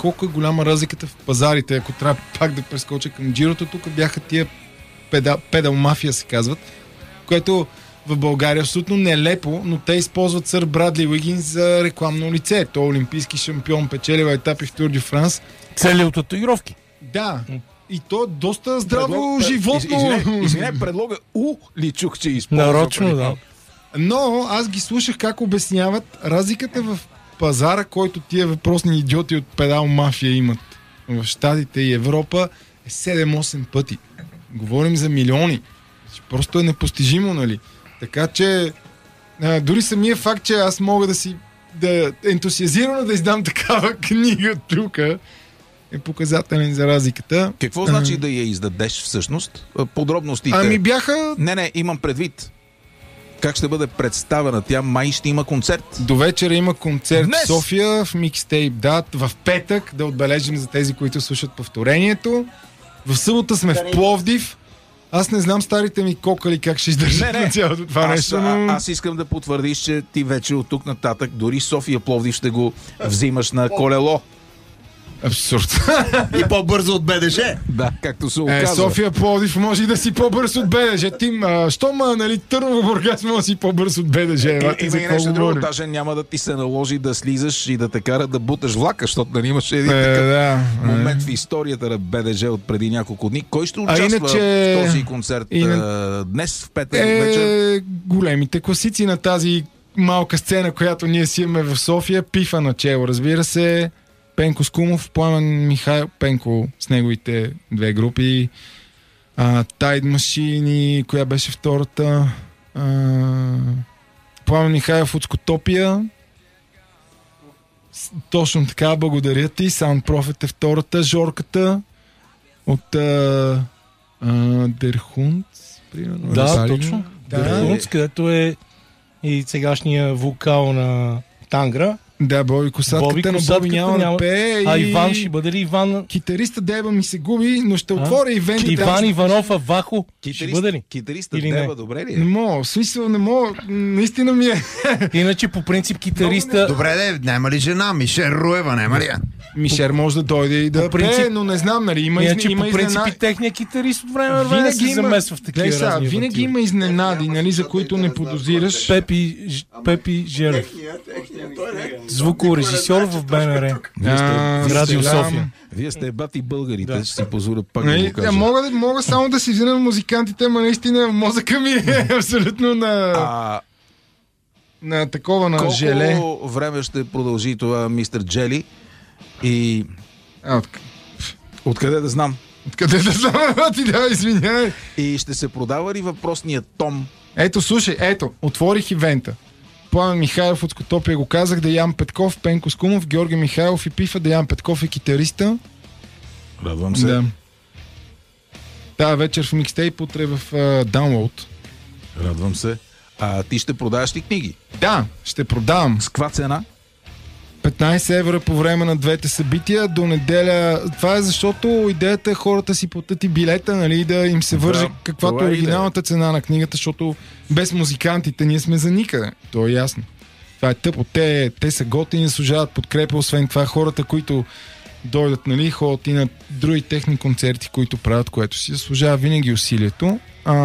колко е голяма разликата в пазарите. Ако трябва пак да прескоча към Джирото, тук бяха тия педал мафия се казват, което в България абсолютно нелепо, но те използват сър Брадли Уигинс за рекламно лице. Той е олимпийски шампион, печелива етапи в Тур де Франс. Цели от татуировки. Да. И то е доста здраво животно. Извиняй, предлога ли чух, че използва? Нарочно, да. Но аз ги слушах как обясняват разликата в пазара, който тия въпросни идиоти от педал мафия имат в Щатите и Европа е 7-8 пъти. Говорим за милиони. Просто е непостижимо, нали? Така че дори самия факт, че аз мога да ентусиазирано да издам такава книга тук е показателен за разликата. Какво значи да я издадеш всъщност? Подробностите. Ами бяха... Не, имам предвид. Как ще бъде представена? Тя май ще има концерт. До вечера има концерт Днес? в София, в Микстейп Дат, в петък, да отбележим за тези, които слушат повторението. В събота сме в Пловдив. Аз не знам старите ми кокали как ще издържат на цялото това нещо. Но... Аз искам да потвърдиш, че ти вече от тук нататък дори София Пловдив ще го взимаш на колело. Абсурд. И по-бързо от БДЖ. Да, както се оказва. София Пловдив може и да си по-бърз от БДЖ. Нали, Търново Бургас може да си по-бърз от БДЖ. Има и нещо друго. Даже няма да ти се наложи да слизаш и да те кара да буташ влака, защото нали имаше един такъв момент в историята на БДЖ от преди няколко дни. Кой ще участва в този концерт днес в петък вечер? Големите класици на тази малка сцена, която ние си имаме в София. Пифа начело, разбира се. Пенко Скумов, Пламен Михайлов, Пенко с неговите две групи, Тайд Машини, коя беше втората, Пламен Михайлов от Скотопия, точно така, благодаря ти, Sound Prophet е втората, Жорката от Дерхунц, примерно. Да, точно. Дерхунц, където е и сегашния вокал на Тангра. Да, Боби Косатката, но Боби няма да пее. А Иван ще бъде ли Иван? Китариста Деба ми се губи, но ще отворя ивентите. Иван Иванов Авахо ще бъде ли? Китариста Деба, добре ли е? Не мога, в смисъл не мога, наистина ми е. Иначе по принцип китариста... Добре, няма ли жена? Мишер Руева, няма ли? Мишер може да дойде и да пее, но не знам, нали, има изненади. По принцип и техният китарист от време на време се замесва в такива разни. Винаги има изненади, нали, за които не подозираш. Пепи Желев. Звукорежисьор в БНР. Радио София. Вие сте бати българите, ще си позволя пак да го кажа. Мога само да си взимам музикантите, ама наистина мозъка ми е абсолютно на такова, на желе. Колко време ще продължи това мистер Джели? И... Откъде да знам? Откъде да знам, ти да, извиняй. И ще се продава ли въпросният том? Ето, слушай, отворих ивента. Пламен Михайлов от Скотопия го казах, Деян Петков, Пенко Скумов, Георги Михайлов и Пифа, Деян Петков е китариста. Радвам се. Да. Тая вечер в микстейп, утре в даунлоуд. Радвам се. А ти ще продаваш ли книги? Да, ще продавам. С каква цена? 15 евро по време на двете събития до неделя. Това е защото идеята е хората си платят и билета, нали, да им се върже каквато е оригиналната цена на книгата, защото без музикантите ние сме за никъде. То е ясно. Това е тъпо. Те са готини, служават подкрепа, освен това хората, които дойдат, нали, ходят и на други техни концерти, които правят, което си заслужава винаги усилието.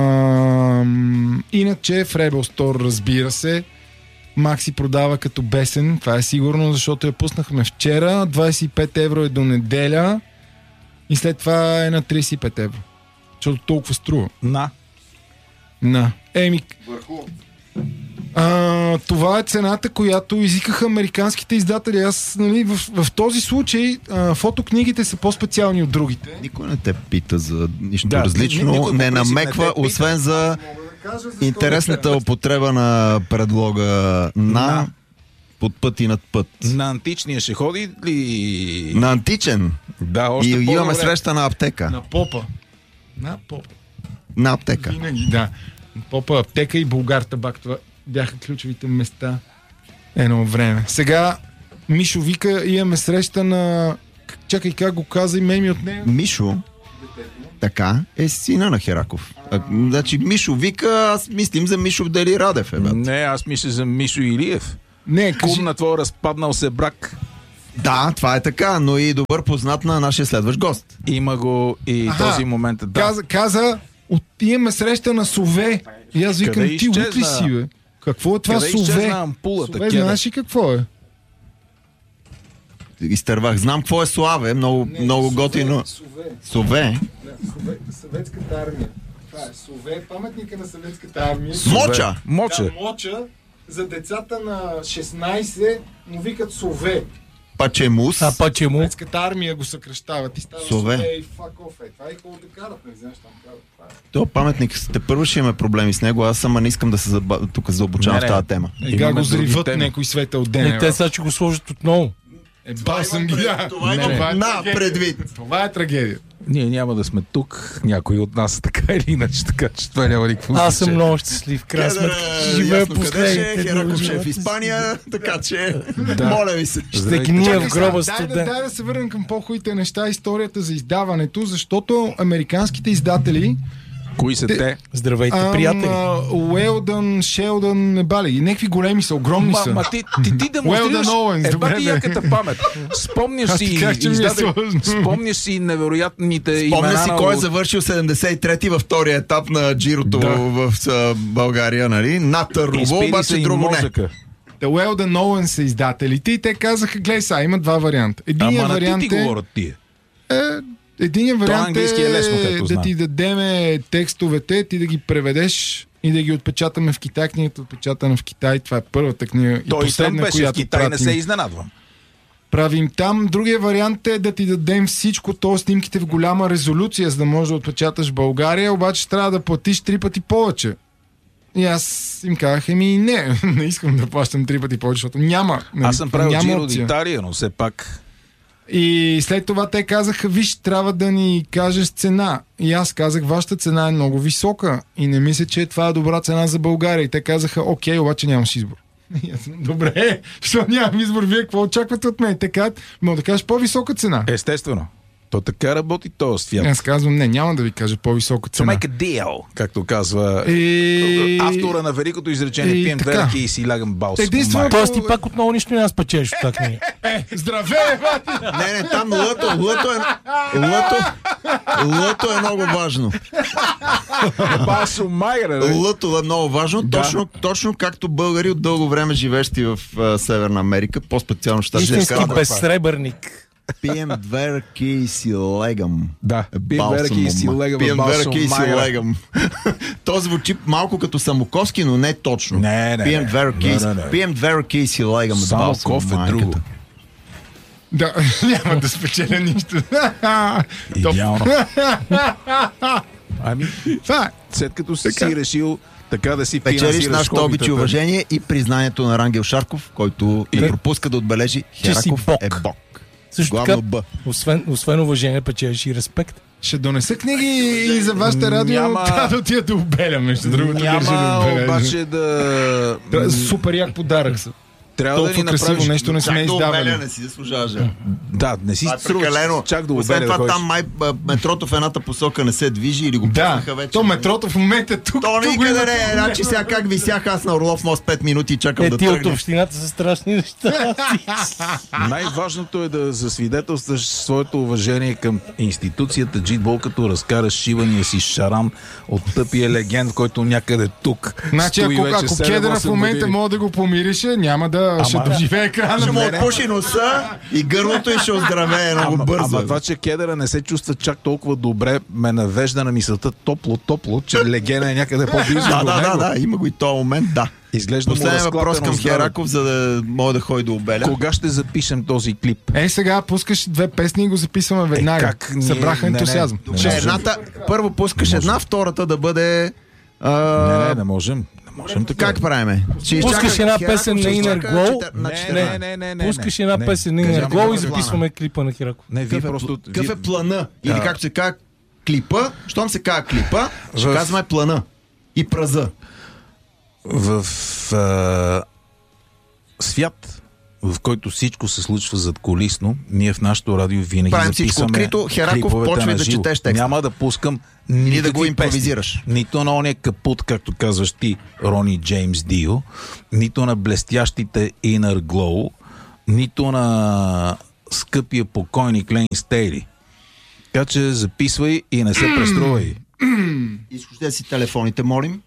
Иначе в Rebel Store, разбира се, Макси продава като бесен, това е сигурно, защото я пуснахме вчера, 25 евро е до неделя и след това е на 35 евро. Защото толкова струва. Това е цената, която изикаха американските издатели. Аз, нали, в този случай фотокнигите са по-специални от другите. Никой не те пита за нищо различно, не намеква, освен за интересната употреба на предлога на под път и над път. На античния ще ходи ли? На античен? Да, още и по-добре. Имаме среща на аптека. На попа. На аптека. Винаги, да. Попа, аптека и Булгар табак. Това бяха ключовите места едно време. Сега Мишо вика, имаме среща на... Чакай, как го каза и мен ми от нея. Мишо? Така е сина на Хераков. Значи Мишо вика, аз мислим за Мишо Дели Радев. Не, аз мисля за Мишо Илиев. Не, кум на твой разпаднал се брак. Да, това е така, но и добър познат на нашия следващ гост. Има го и този момент. Да. Каза, имаме среща на Сове. И аз викам, ти лут ли си, бе? Какво е това Сове? Сове, знаеш ли какво е? Изтървах. Знам какво е Славе, много готино. Сове. Съветската армия. Това е Сове, паметника на съветската армия. Моча! Да, Моча. За децата на 16 му викат Сове. Пачемус. Съветската армия го съкръщават и става Сове и fuck off. Това е хубаво да карат, не знаеш там карат. То паметник, те първо ще имаме проблеми с него, аз сама не искам да се тук заобучавам в тази тема. Ега го зриват някой светъл ден. Те сега ще го сложат отново. Бал съм ги, да. Това е трагедия. Ние няма да сме тук, някой от нас така или иначе, така че това няма никакво значение. Аз съм много щастлив, крайна сметка. Живея последните. Хераков ще е в Испания, така че моля ви се. Ще гния в гроба студент. Дай да се върнем към по-хубавите неща, историята за издаването, защото американските издатели. Кои са те? Здравейте, приятели. Уелдън, Шелдън, небали. Некви големи са, огромни са. Ти демонстрираш ти яката памет. Спомняш си невероятните имена. Спомня си кой е завършил 73-ти във втория етап на Джирото в България, нали? Натърлово, обаче друго не. Уелдън Оуен са издателите и те казаха, гледай сега, има два варианта. Единият вариант ти говорят тия. Единият вариант е да ти дадеме текстовете, ти да ги преведеш и да ги отпечатаме в Китай. Книгата отпечатана в Китай. Това е първата книга и последна, беше която в Китай, пратим. не се изненадвам. Правим там. Другия вариант е да ти дадем всичко, т.е. снимките в голяма резолюция, за да можеш да отпечаташ в България, обаче трябва да платиш 3 пъти повече. И аз им казах, не искам да плащам 3 пъти повече, защото няма. Аз съм правил Giro d'Italia, но все пак... И след това те казаха, виж, трябва да ни кажеш цена. И аз казах, вашата цена е много висока и не мисля, че това е добра цена за България. И те казаха, окей, обаче нямаш избор. Добре, защото нямам избор, вие какво очаквате от мен? Те казват, мога да кажеш по-висока цена. Естествено. То така работи този свят. Аз казвам, няма да ви кажа по-висока цена. To make a deal, както казва автора на великото изречение, пием две ръки и си лягам балс. Тоест ти пак отново нищо няма спечелиш от тази книга. Здравей, бати! Не, там лъто е много важно. Басо Майер. Лъто е много важно, точно както българи от дълго време живещи в Северна Америка, по-специално щати. Истински безсребърник. Пием две ръки и си легам. Да, пием две ръки и си легам. Пием две ръки и си легам. То звучи малко като Самоковски, но не точно. Не. Пием две ръки и си легам. Самоков е друго. Да, няма да спечеля нищо. Идеално. След като си решил така да си печелиш нашето обич и уважение и признанието на Рангел Шарков, който не пропуска да отбележи, Хераков е бог. Също така, освен уважение, печелиш и респект. Ще донеса книги и за вашата радио, трябва да отида да обеля, между другото. Няма обаче да... Супер як подарък са. Трябва да ни направиш нещо, не сме издавали. Не си заслужаваш. Да, не си струва. Чак да обеля да ходиш. Там май метрото в едната посока не се движи или го пуснаха вече. То метрото в момента е тук. То никъде не е. Значи сега как висях аз на Орлов мост 5 минути и чакам да тръгна. Ти от общината са страшни неща. Най-важното е да засвидетелстваш своето уважение към институцията Джитбол, като разкараш шивания си шарам от тъпия легенд, който някъде тук. Значи ако кедъра в момента мога да го помирише, няма да ще доживее екрана. Ще му отпуши носа и гърлото и ще оздравее много бързо. Ама това, че кедъра не се чувства чак толкова добре, ме навежда на мисълта топло, че легена е някъде по-близо до него. Да, има го и този момент, да. Изглежда последен въпрос към Хераков, за да мога да ходи до обеля. Кога ще запишем този клип? Сега пускаш 2 песни и го записваме веднага. Събраха ентусиазъм. Първо пускаш една, втората да бъде... Не можем. Как правиме? Пускаш една песен на Inner Glow. Пускаш една песен на Inner Glow и записваме клипа на Хераков. Какъв е плана? Или както се казва клипа, щом се казва клипа, ще казваме плана и праза. В свят, в който всичко се случва задкулисно, ние в нашото радио винаги записваме открито. Хераков почва да четеш текста. Няма да пускам или да го импровизираш. Песни. Нито на ония капут, както казваш ти, Рони Джеймс Дио, нито на блестящите Inner Glow, нито на скъпия покойник Лейн Стейли. Така че записвай и не се преструвай. Изкажете си телефоните, молим.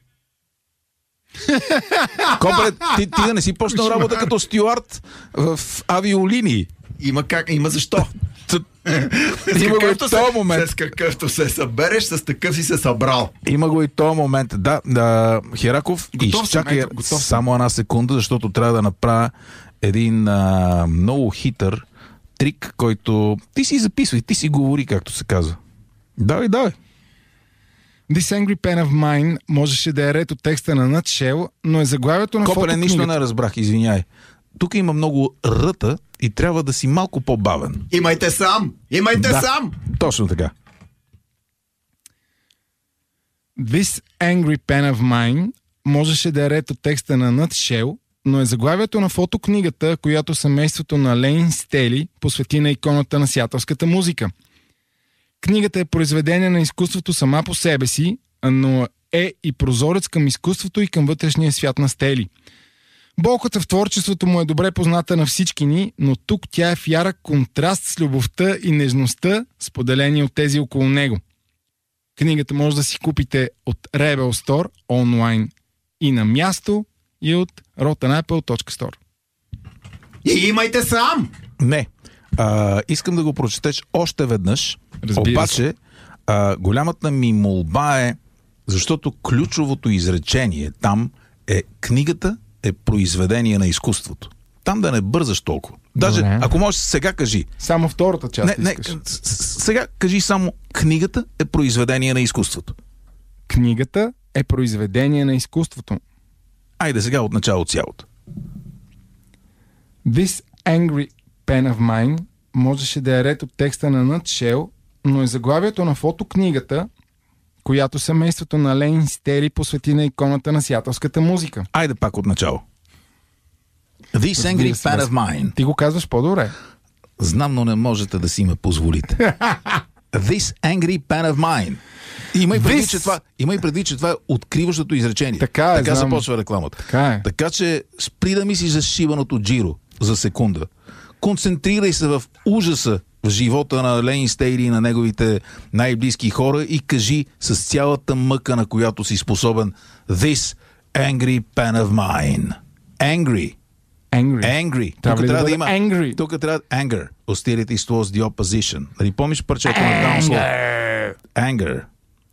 Кобре, ти да не си почнал работа като стюард в авиолинии. Има защо. Има го и този момент. С какъвто се събереш, с такъв си се събрал. Има го и този момент. Да, Хераков, изчакай само една секунда, защото трябва да направя един много хитър трик, който ти си записвай, ти си говори, както се казва. Давай. This Angry Pen of Mine можеше да е ред от текста на Nutshell, но е заглавието на фотокнигата. Нищо не разбрах, извиняй. Тук има много ръта и трябва да си малко по-бавен. Имайте сам! Сам! Точно така. This Angry Pen of Mine можеше да е ред от текста на Nutshell, но е заглавието на фотокнигата, която семейството на Лейн Стейли посвети на иконата на сиатълската музика. Книгата е произведение на изкуството сама по себе си, но е и прозорец към изкуството и към вътрешния свят на Стейли. Болката в творчеството му е добре позната на всички ни, но тук тя е в ярък контраст с любовта и нежността, споделени от тези около него. Книгата може да си купите от Rebel Store онлайн и на място, и от rotanapple.store. И имайте сам! Не. Искам да го прочетеш още веднъж. Обаче, голямата ми молба е, защото ключовото изречение там е: книгата е произведение на изкуството. Там да не бързаш толкова. Даже, ако можеш, сега кажи. Само втората част сега кажи само: книгата е произведение на изкуството. Книгата е произведение на изкуството. Айде сега от начало цялото. This Angry Pen of Mine можеше да е ред от текста на Nutshell, но е заглавието на фотокнигата, която семейството на Лейн Стейли посвети на иконата на сиатълската музика. Айде пак от начало. This Angry Pen of Mine. Ти го казваш по-добре. Знам, но не можете да си ме позволите. This Angry Pen of Mine. Имай предвид, че това е откриващото изречение. Така започва рекламата. Така че спри да мислиш за шибаното джиро за секунда. Концентрирай се в ужаса в живота на Лейн Стейли и на неговите най-близки хора и кажи с цялата мъка, на която си способен: This Angry Pen of Mine. Angry. Тук трябва да има angry. Тук трябва anger. Hostility towards the opposition. Нали помниш парчето на Downslaw? Anger.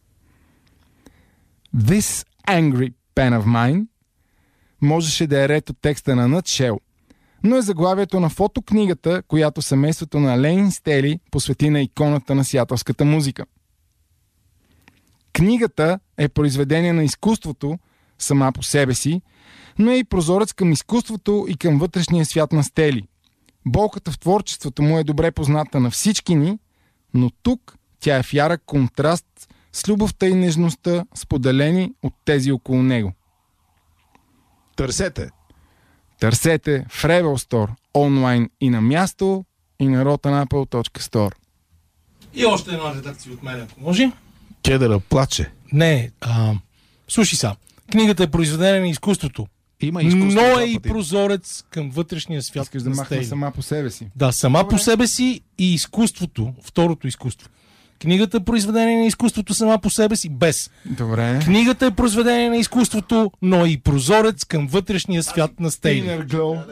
This Angry Pen of Mine можеше да е ред от текста на Nutshell, но е заглавието на фотокнигата, която семейството на Лейн Стейли посвети на иконата на сиатълската музика. Книгата е произведение на изкуството сама по себе си, но е и прозорец към изкуството и към вътрешния свят на Стейли. Болката в творчеството му е добре позната на всички ни, но тук тя е в ярък контраст с любовта и нежността, споделени от тези около него. Търсете в Rebel Store онлайн и на място, и на rotanapple.store. И още една редакция от мен, ако може. Кедъра плаче. Не, слушай са. Книгата е произведение на изкуството. Има изкуство, но е и прозорец към вътрешния свят. Искаш да махне сама по себе си. Да, сама по себе си и изкуството, второто изкуство. Книгата е произведение на изкуството сама по себе си, без. Добре. Книгата е произведение на изкуството, но и прозорец към вътрешния свят на Стейли.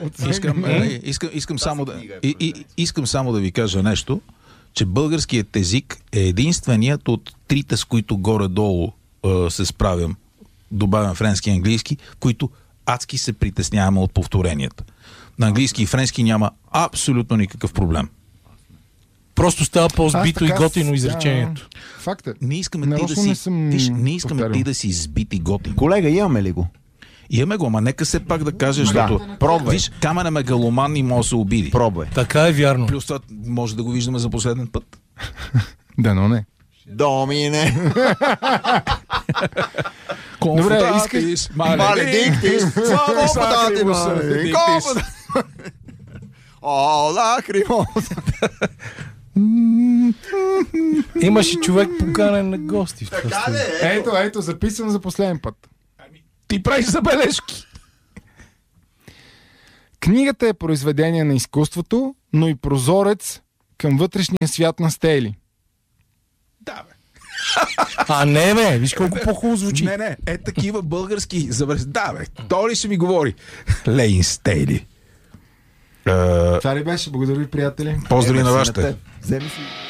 Искам само да ви кажа нещо, че българският език е единственият от трите, с които горе-долу се справям, добавям френски и английски, които адски се притесняваме от повторенията. На английски и френски няма абсолютно никакъв проблем. Просто става по-сбито и готино изречението. Факт е. Не искаме ти да си сбит и готин. Колега, имаме ли го? Имаме го, ама нека се пак да кажеш, защото виж, Камен е мегаломан и може да се обиди. Пробвай. Така е вярно. Плюс това може да го виждаме за последен път. Да, но не. Домине. Добре, искаш... Маледиктис. О, лакримоза. Имаше човек поканен на гости. Така де, ето, записвам за последен път. Ти правиш забележки. Книгата е произведение на изкуството, но и прозорец към вътрешния свят на Стейли. Да, бе. Не, бе, виж колко по-хубаво звучи. Не, такива български забрез. Да, бе, то ли ще ми говори? Лейн Стейли. Това ли беше? Благодаря ви, приятели. Поздрави на вашите. Вземи си.